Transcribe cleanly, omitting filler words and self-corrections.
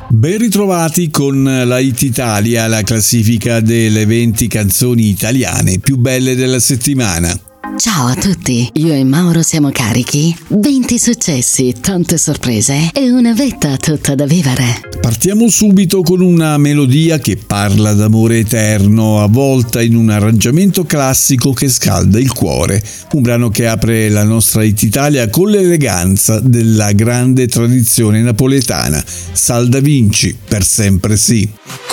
Ben ritrovati con la Hit Italia, la classifica delle 20 canzoni italiane più belle della settimana. Ciao a tutti, io e Mauro siamo carichi. 20 successi, tante sorprese e una vita tutta da vivere. Partiamo subito con una melodia che parla d'amore eterno, avvolta in un arrangiamento classico che scalda il cuore. Un brano che apre la nostra Hit Italia con l'eleganza della grande tradizione napoletana. Sal da Vinci, per sempre sì.